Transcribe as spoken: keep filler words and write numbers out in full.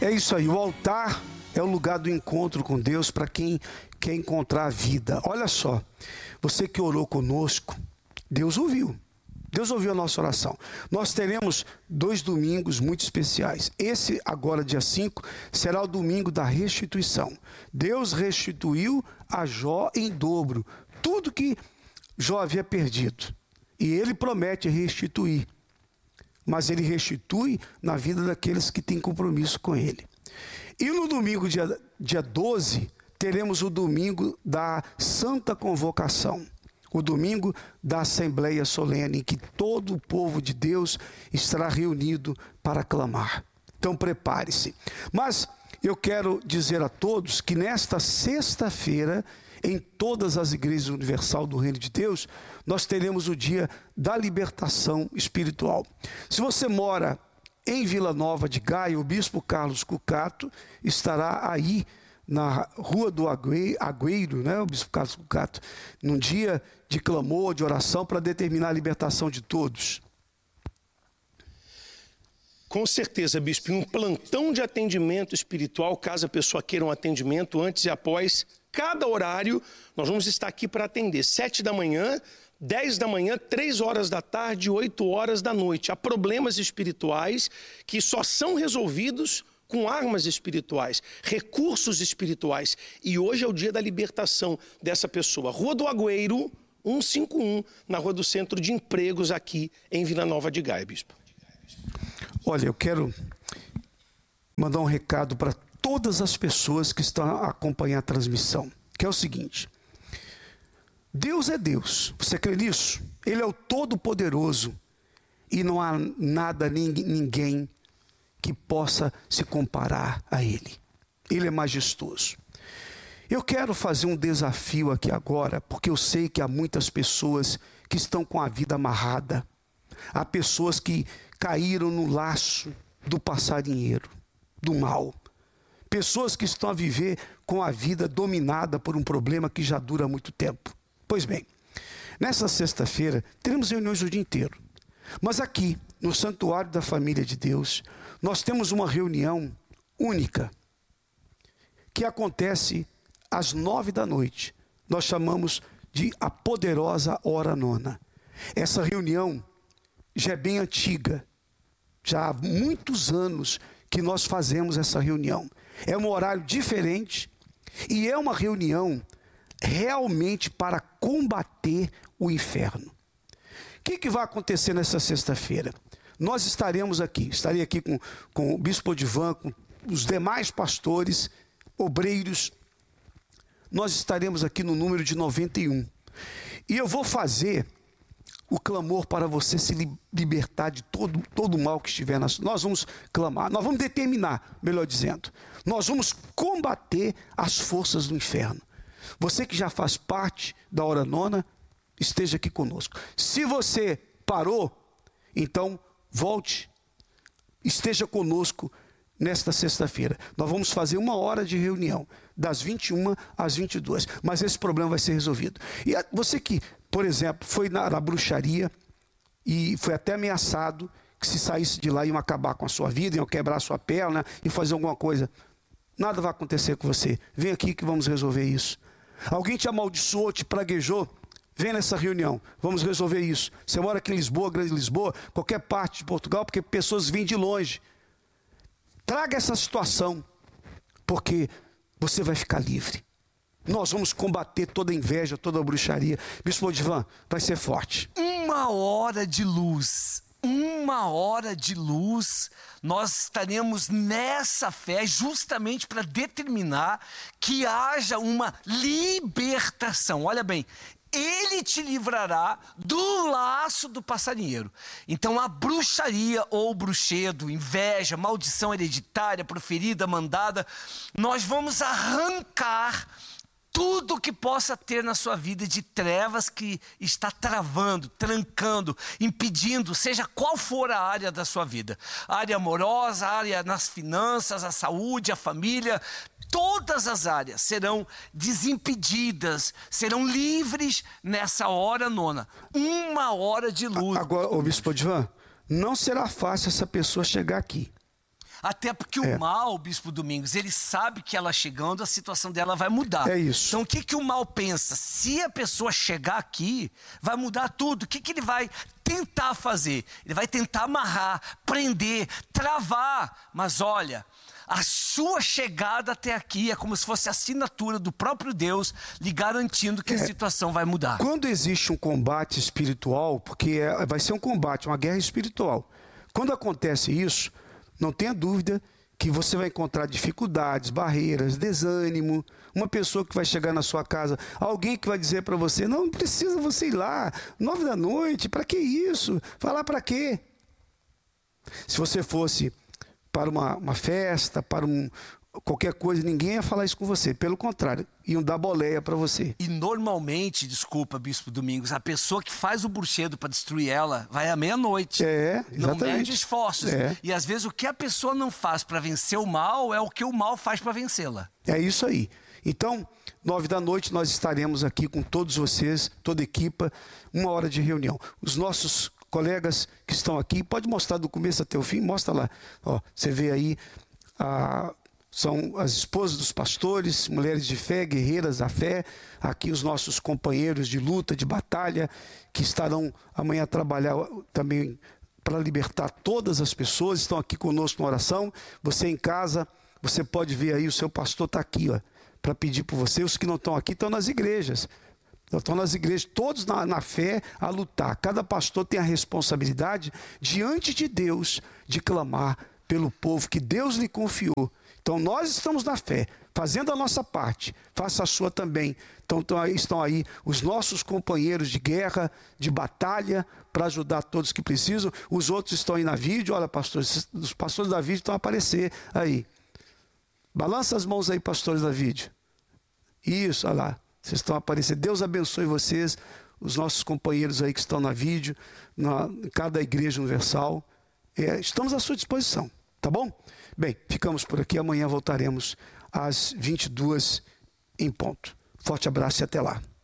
É isso aí, o altar é o lugar do encontro com Deus para quem quer encontrar a vida. Olha só, você que orou conosco, Deus ouviu. Deus ouviu a nossa oração. Nós teremos dois domingos muito especiais. Esse, agora dia cinco, será o domingo da restituição. Deus restituiu a Jó em dobro tudo que Jó havia perdido. E ele promete restituir. Mas ele restitui na vida daqueles que têm compromisso com ele. E no domingo, dia, dia doze, teremos o domingo da Santa Convocação. O domingo da Assembleia Solene, em que todo o povo de Deus estará reunido para clamar. Então prepare-se. Mas eu quero dizer a todos que nesta sexta-feira, em todas as igrejas universal do Reino de Deus, nós teremos o dia da libertação espiritual. Se você mora em Vila Nova de Gaia, o bispo Carlos Cucato estará aí na Rua do Agüeiro, né, o bispo Carlos Cucato, num dia de clamor, de oração, para determinar a libertação de todos. Com certeza, bispo, um plantão de atendimento espiritual, caso a pessoa queira um atendimento antes e após cada horário, nós vamos estar aqui para atender, sete da manhã, dez da manhã, três horas da tarde, oito horas da noite. Há problemas espirituais que só são resolvidos com armas espirituais, recursos espirituais. E hoje é o dia da libertação dessa pessoa. Rua do Agüeiro, cento e cinquenta e um, na Rua do Centro de Empregos, aqui em Vila Nova de Gaia, bispo. Olha, eu quero mandar um recado para todas as pessoas que estão a acompanhar a transmissão, que é o seguinte: Deus é Deus, você crê nisso? Ele é o Todo-Poderoso e não há nada, nem ninguém que possa se comparar a Ele. Ele é majestoso. Eu quero fazer um desafio aqui agora, porque eu sei que há muitas pessoas que estão com a vida amarrada. Há pessoas que caíram no laço do passarinheiro, do mal. Pessoas que estão a viver com a vida dominada por um problema que já dura muito tempo. Pois bem, nessa sexta-feira teremos reuniões o dia inteiro. Mas aqui, no Santuário da Família de Deus, nós temos uma reunião única que acontece às nove da noite. Nós chamamos de a poderosa hora nona. Essa reunião já é bem antiga. Já há muitos anos que nós fazemos essa reunião. É um horário diferente e é uma reunião realmente para combater o inferno. O que, que vai acontecer nessa sexta-feira? Nós estaremos aqui, estarei aqui com, com o bispo Odivan, com os demais pastores, obreiros. Nós estaremos aqui no número de noventa e um. E eu vou fazer o clamor para você se libertar de todo, todo o mal que estiver na sua. Nós vamos clamar, nós vamos determinar, melhor dizendo. Nós vamos combater as forças do inferno. Você que já faz parte da hora nona, esteja aqui conosco. Se você parou, então volte, esteja conosco nesta sexta-feira. Nós vamos fazer uma hora de reunião, das vinte e uma às vinte e duas. Mas esse problema vai ser resolvido. E você que, por exemplo, foi na, na bruxaria e foi até ameaçado que se saísse de lá iam acabar com a sua vida, iam quebrar a sua perna e fazer alguma coisa. Nada vai acontecer com você. Vem aqui que vamos resolver isso. Alguém te amaldiçoou, te praguejou? Vem nessa reunião, vamos resolver isso. Você mora aqui em Lisboa, Grande Lisboa, qualquer parte de Portugal, porque pessoas vêm de longe. Traga essa situação, porque você vai ficar livre. Nós vamos combater toda a inveja, toda a bruxaria. Bispo Odivan, vai ser forte. Uma hora de luz, uma hora de luz, nós estaremos nessa fé justamente para determinar que haja uma libertação. Olha bem, Ele te livrará do laço do passarinheiro. Então a bruxaria ou bruxedo, inveja, maldição hereditária, proferida, mandada, nós vamos arrancar tudo que possa ter na sua vida de trevas que está travando, trancando, impedindo, seja qual for a área da sua vida. A área amorosa, a área nas finanças, a saúde, a família. Todas as áreas serão desimpedidas, serão livres nessa hora nona. Uma hora de luz. Agora, ô bispo Odivan, não será fácil essa pessoa chegar aqui. Até porque É. o mal, Bispo Domingos, ele sabe que ela chegando, a situação dela vai mudar. É isso. Então o que, que o mal pensa? Se a pessoa chegar aqui, vai mudar tudo. O que, que ele vai tentar fazer? Ele vai tentar amarrar, prender, travar. Mas olha, a sua chegada até aqui é como se fosse a assinatura do próprio Deus lhe garantindo que É. a situação vai mudar. Quando existe um combate espiritual, porque é- vai ser um combate, uma guerra espiritual. Quando acontece isso, não tenha dúvida que você vai encontrar dificuldades, barreiras, desânimo. Uma pessoa que vai chegar na sua casa, alguém que vai dizer para você, não precisa você ir lá, nove da noite, para que isso? Falar para quê? Se você fosse para uma, uma festa, para um, qualquer coisa, ninguém ia falar isso com você. Pelo contrário, iam dar boleia para você. E normalmente, desculpa, Bispo Domingos, a pessoa que faz o bruxedo para destruir ela vai à meia-noite. É, Não exatamente. mede esforços. É. E às vezes o que a pessoa não faz para vencer o mal é o que o mal faz para vencê-la. É isso aí. Então, nove da noite, nós estaremos aqui com todos vocês, toda a equipa, uma hora de reunião. Os nossos colegas que estão aqui, pode mostrar do começo até o fim, mostra lá. Ó, você vê aí, a, são as esposas dos pastores, mulheres de fé, guerreiras da fé. Aqui os nossos companheiros de luta, de batalha, que estarão amanhã a trabalhar também para libertar todas as pessoas, estão aqui conosco na oração. Você em casa, você pode ver aí, o seu pastor está aqui, ó, para pedir por você. Os que não estão aqui estão nas igrejas. Estão nas igrejas, todos na, na fé, a lutar. Cada pastor tem a responsabilidade diante de Deus de clamar pelo povo que Deus lhe confiou. Então nós estamos na fé, fazendo a nossa parte, faça a sua também. Então estão aí, estão aí os nossos companheiros de guerra, de batalha, para ajudar todos que precisam. Os outros estão aí na vídeo, olha pastores, os pastores da vídeo estão a aparecer aí. Balança as mãos aí, pastores da vídeo. Isso, olha lá. Vocês estão aparecendo. Deus abençoe vocês, os nossos companheiros aí que estão na vídeo, na, em cada igreja universal. É, estamos à sua disposição, tá bom? Bem, ficamos por aqui. Amanhã voltaremos às vinte e duas em ponto. Forte abraço e até lá.